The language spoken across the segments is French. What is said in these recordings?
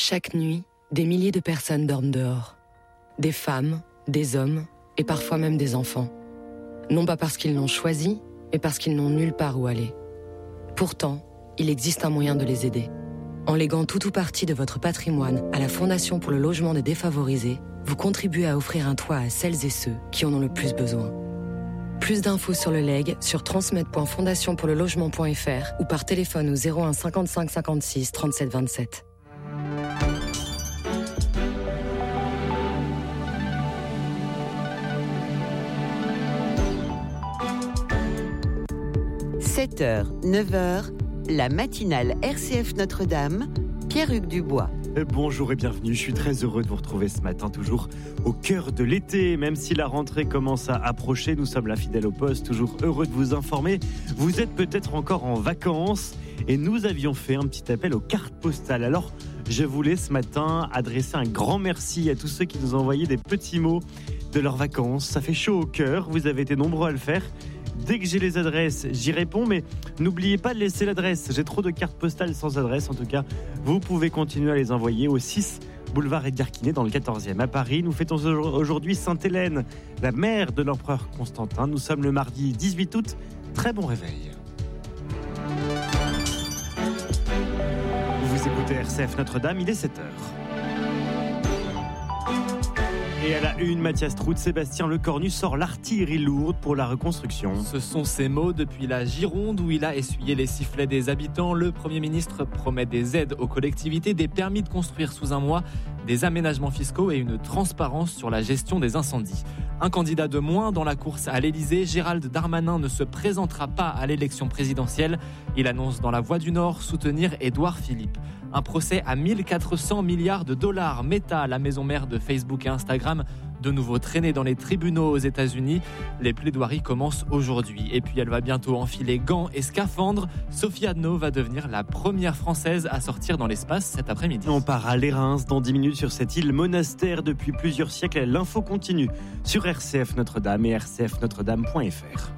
Chaque nuit, des milliers de personnes dorment dehors. Des femmes, des hommes et parfois même des enfants. Non pas parce qu'ils l'ont choisi, mais parce qu'ils n'ont nulle part où aller. Pourtant, il existe un moyen de les aider. En léguant tout ou partie de votre patrimoine à la Fondation pour le logement des défavorisés, vous contribuez à offrir un toit à celles et ceux qui en ont le plus besoin. Plus d'infos sur le legs sur transmed.fondationpourlelogement.fr ou par téléphone au 01 55 56 37 27. « 7h, 9h, la matinale RCF Notre-Dame, Pierre-Hugues Dubois. Bonjour et bienvenue, je suis très heureux de vous retrouver ce matin, toujours au cœur de l'été. Même si la rentrée commence à approcher, nous sommes là fidèles au poste, toujours heureux de vous informer. Vous êtes peut-être encore en vacances et nous avions fait un petit appel aux cartes postales. Alors, je voulais ce matin adresser un grand merci à tous ceux qui nous ont envoyé des petits mots de leurs vacances. Ça fait chaud au cœur, vous avez été nombreux à le faire. Dès que j'ai les adresses, j'y réponds, mais n'oubliez pas de laisser l'adresse. J'ai trop de cartes postales sans adresse. En tout cas, vous pouvez continuer à les envoyer au 6 boulevard Edgar Quinet dans le 14e. À Paris, nous fêtons aujourd'hui Sainte-Hélène, la mère de l'empereur Constantin. Nous sommes le mardi 18 août. Très bon réveil. Vous écoutez RCF Notre-Dame, il est 7h. Et à la une, Mathias Trout, Sébastien Lecornu sort l'artillerie lourde pour la reconstruction. Ce sont ses mots depuis la Gironde où il a essuyé les sifflets des habitants. Le Premier ministre promet des aides aux collectivités, des permis de construire sous un mois, des aménagements fiscaux et une transparence sur la gestion des incendies. Un candidat de moins dans la course à l'Elysée, Gérald Darmanin ne se présentera pas à l'élection présidentielle. Il annonce dans La Voix du Nord soutenir Édouard Philippe. Un procès à 1400 milliards de dollars. Meta, la maison mère de Facebook et Instagram, de nouveau traînée dans les tribunaux aux États-Unis. Les plaidoiries commencent aujourd'hui. Et puis elle va bientôt enfiler gants et scaphandres. Sophie Adno va devenir la première Française à sortir dans l'espace cet après-midi. On part à l'Érins dans 10 minutes sur cette île monastère depuis plusieurs siècles. L'info continue sur RCF Notre-Dame et rcfnotredame.fr.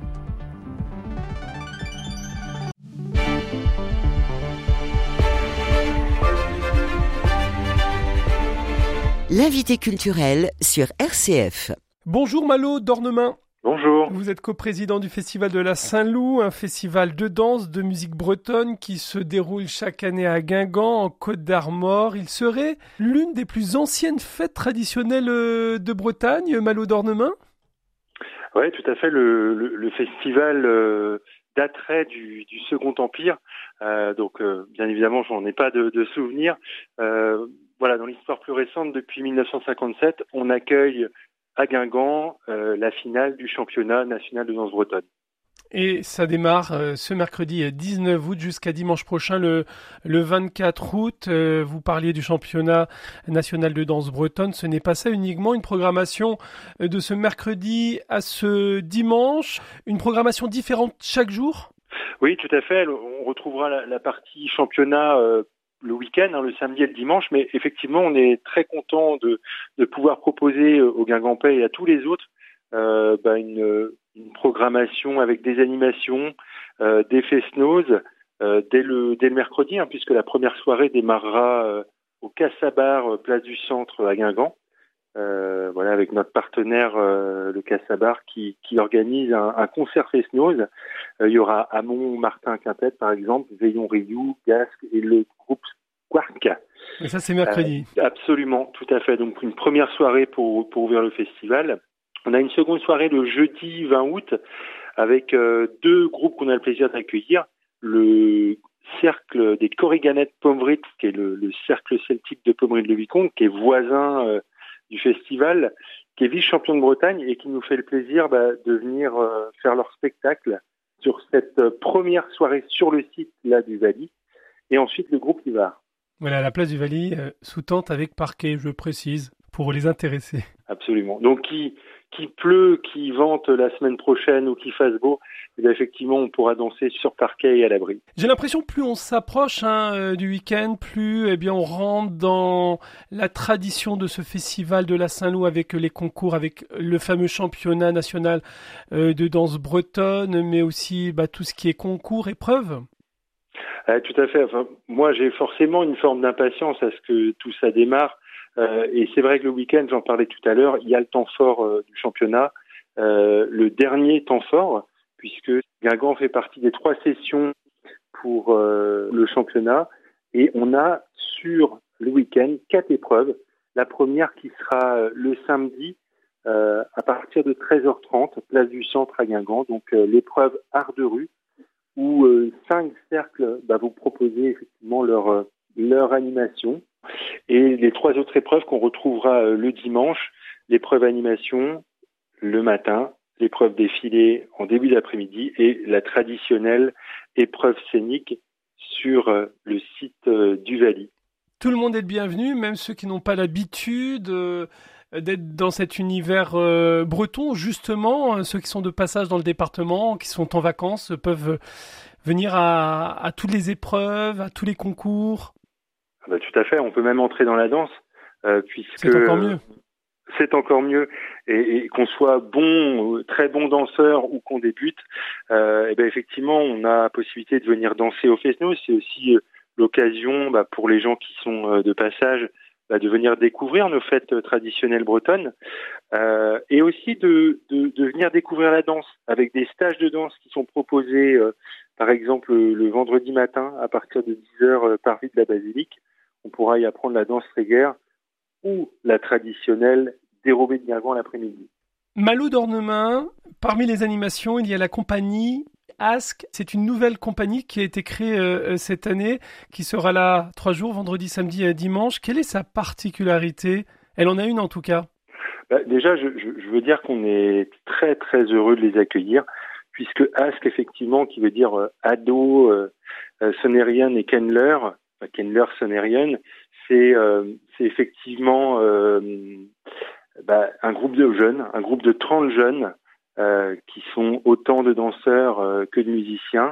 L'invité culturel sur RCF. Bonjour Malo d'Ornemin. Bonjour. Vous êtes coprésident du Festival de la Saint-Loup, un festival de danse, de musique bretonne qui se déroule chaque année à Guingamp, en Côte d'Armor. Il serait l'une des plus anciennes fêtes traditionnelles de Bretagne, Malo d'Ornemin ? Oui, tout à fait. Le festival daterait du Second Empire. Donc, bien évidemment, j'en ai pas de souvenirs. Voilà, dans l'histoire plus récente, depuis 1957, on accueille à Guingamp la finale du championnat national de danse bretonne. Et ça démarre ce mercredi 19 août jusqu'à dimanche prochain, le 24 août. Vous parliez du championnat national de danse bretonne. Ce n'est pas ça uniquement, une programmation de ce mercredi à ce dimanche, une programmation différente chaque jour ? Oui, tout à fait. On retrouvera la partie championnat le week-end, le samedi et le dimanche, mais effectivement, on est très content de pouvoir proposer aux Guingampais et à tous les autres une programmation avec des animations, des fest-noz dès le mercredi, puisque la première soirée démarrera au Cassabar, place du Centre à Guingamp. Voilà, avec notre partenaire le Cassabar qui organise un concert fest-noz. Il y aura Amon, Martin Quintet par exemple, Veillon Rioux, Gasque et le groupe Quark. Et ça c'est mercredi. Absolument, tout à fait. Donc une première soirée pour ouvrir le festival. On a une seconde soirée le jeudi 20 août avec deux groupes qu'on a le plaisir d'accueillir. Le cercle des Corriganettes Pommerit, qui est le cercle celtique de Pommerit-le-Vicomte, qui est voisin du festival, qui est vice-champion de Bretagne et qui nous fait le plaisir de venir faire leur spectacle sur cette première soirée sur le site là du Valy. Et ensuite le groupe Ivar. Voilà, la place du Valy, sous tente avec parquet, je précise, pour les intéressés. Absolument. Donc qu'il pleut, qu'il vente la semaine prochaine ou qu'il fasse beau, effectivement, on pourra danser sur parquet et à l'abri. J'ai l'impression que plus on s'approche du week-end, plus on rentre dans la tradition de ce festival de la Saint-Loup avec les concours, avec le fameux championnat national de danse bretonne, mais aussi tout ce qui est concours, épreuves. Tout à fait. Enfin, moi, j'ai forcément une forme d'impatience à ce que tout ça démarre. Et c'est vrai que le week-end, j'en parlais tout à l'heure, il y a le temps fort du championnat, le dernier temps fort, puisque Guingamp fait partie des 3 sessions pour le championnat. Et on a sur le week-end 4 épreuves. La première qui sera le samedi à partir de 13h30, place du Centre à Guingamp. Donc l'épreuve art de rue, où 5 cercles vont proposer effectivement leur animation. Et les 3 autres épreuves qu'on retrouvera le dimanche, l'épreuve animation le matin, l'épreuve défilé en début d'après-midi et la traditionnelle épreuve scénique sur le site du Valy. Tout le monde est le bienvenu, même ceux qui n'ont pas l'habitude d'être dans cet univers breton. Justement, ceux qui sont de passage dans le département, qui sont en vacances, peuvent venir à toutes les épreuves, à tous les concours. Tout à fait, on peut même entrer dans la danse, puisque c'est encore mieux. C'est encore mieux, et qu'on soit très bon danseur ou qu'on débute, effectivement, on a la possibilité de venir danser au Fesneau. C'est aussi l'occasion pour les gens qui sont de passage de venir découvrir nos fêtes traditionnelles bretonnes, et aussi de venir découvrir la danse avec des stages de danse qui sont proposés, par exemple le vendredi matin à partir de 10h parvis de la Basilique. On pourra y apprendre la danse tréguère ou la traditionnelle dérobée de Guingamp l'après-midi. Malo d'Ornemin, parmi les animations, il y a la compagnie Ask. C'est une nouvelle compagnie qui a été créée cette année, qui sera là 3 jours, vendredi, samedi et dimanche. Quelle est sa particularité ? Elle en a une en tout cas. Déjà, je veux dire qu'on est très très heureux de les accueillir, puisque Ask, effectivement, qui veut dire ado, Sonerian et Kenler, Kenler Sonerian, c'est effectivement un groupe de jeunes, un groupe de 30 jeunes qui sont autant de danseurs que de musiciens,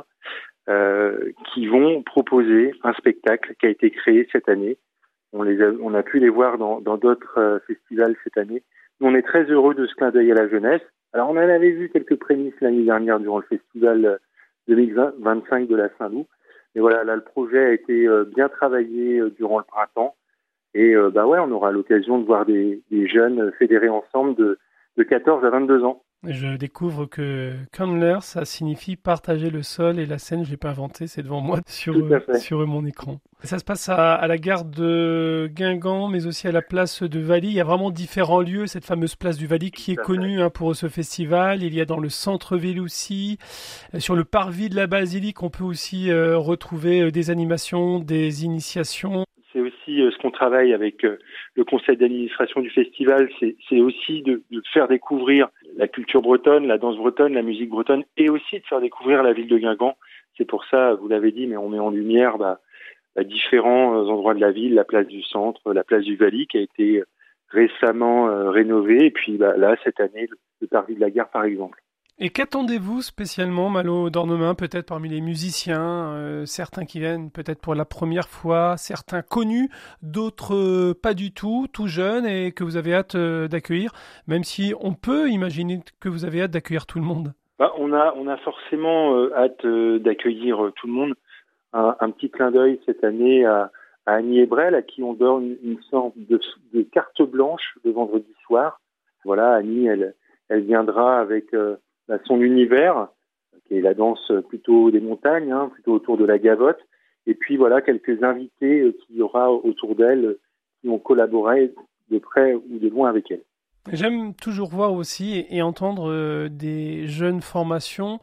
qui vont proposer un spectacle qui a été créé cette année. On a pu les voir dans d'autres festivals cette année. Nous, on est très heureux de ce clin d'œil à la jeunesse. Alors, on en avait vu quelques prémices l'année dernière durant le festival 2025 de la Saint-Loup. Mais voilà, là, le projet a été bien travaillé durant le printemps. Et on aura l'occasion de voir des jeunes fédérés ensemble de 14 à 22 ans. Je découvre que Candler, ça signifie partager le sol, et la scène, je l'ai pas inventé, c'est devant moi sur mon écran. Ça se passe à la gare de Guingamp, mais aussi à la place de Valy. Il y a vraiment différents lieux, cette fameuse place du Valy qui est connue pour ce festival. Il y a dans le centre-ville aussi. Sur le parvis de la Basilique, on peut aussi retrouver des animations, des initiations. C'est aussi ce qu'on travaille avec le conseil d'administration du festival, c'est aussi de faire découvrir la culture bretonne, la danse bretonne, la musique bretonne, et aussi de faire découvrir la ville de Guingamp. C'est pour ça, vous l'avez dit, mais on met en lumière différents endroits de la ville, la place du Centre, la place du Valy qui a été récemment rénovée, et puis là, cette année, le parvis de la gare, par exemple. Et qu'attendez-vous spécialement, Malo d'Ornemin, peut-être parmi les musiciens, certains qui viennent peut-être pour la première fois, certains connus, d'autres pas du tout jeunes, et que vous avez hâte d'accueillir, même si on peut imaginer que vous avez hâte d'accueillir tout le monde. On a forcément hâte d'accueillir tout le monde. Un petit clin d'œil cette année à Annie Ebrel, à qui on donne une sorte de carte blanche le vendredi soir. Voilà, Annie, elle viendra avec son univers, qui est la danse plutôt des montagnes, plutôt autour de la gavotte. Et puis voilà, quelques invités qu'il y aura autour d'elle qui ont collaboré de près ou de loin avec elle. J'aime toujours voir aussi et entendre des jeunes formations,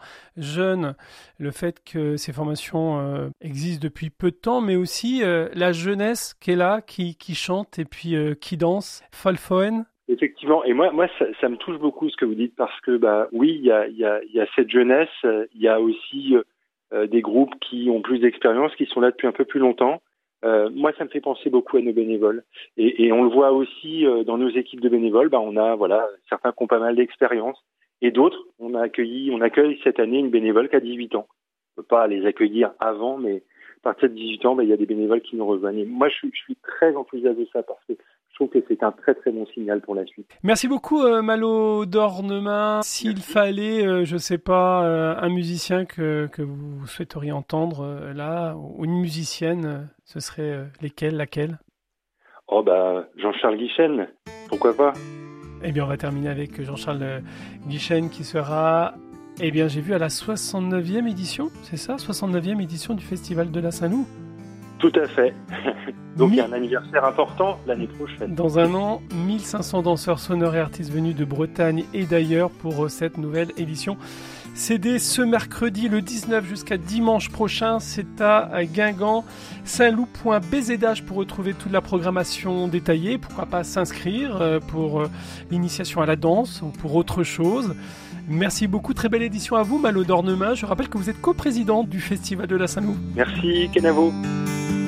le fait que ces formations existent depuis peu de temps, mais aussi la jeunesse qui est là, qui chante et puis qui danse. Falfoen. Effectivement, et moi ça me touche beaucoup ce que vous dites, parce que oui, il y a cette jeunesse, il y a aussi des groupes qui ont plus d'expérience, qui sont là depuis un peu plus longtemps. Moi, ça me fait penser beaucoup à nos bénévoles, et on le voit aussi dans nos équipes de bénévoles. On a certains qui ont pas mal d'expérience, et d'autres on accueille cette année une bénévole qui a 18 ans. On peut pas les accueillir avant, mais à partir de 18 ans, il y a des bénévoles qui nous rejoignent. Et moi, je suis très enthousiaste de ça, parce que je trouve que c'est un très très bon signal pour la suite. Merci beaucoup Malo d'Ornemain. S'il fallait, je sais pas, un musicien que vous souhaiteriez entendre là, ou une musicienne, ce serait laquelle? Jean-Charles Guichen, pourquoi pas? Eh bien, on va terminer avec Jean-Charles Guichen qui sera, eh bien, j'ai vu à la 69e édition, c'est ça? 69e édition du Festival de la Saint-Loup? Tout à fait. Donc il y a un anniversaire important l'année prochaine. Dans un an, 1500 danseurs sonores et artistes venus de Bretagne et d'ailleurs pour cette nouvelle édition. C'est dès ce mercredi le 19 jusqu'à dimanche prochain. C'est à Guingamp, saintloup.bzh pour retrouver toute la programmation détaillée. Pourquoi pas s'inscrire pour l'initiation à la danse ou pour autre chose. Merci beaucoup, très belle édition à vous Malo d'Ornemain. Je rappelle que vous êtes coprésidente du Festival de la Saint-Loup. Merci Kenavo.